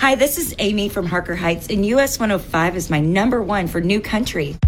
Hi, this is Amy from Harker Heights, and US 105 is my number one for new country.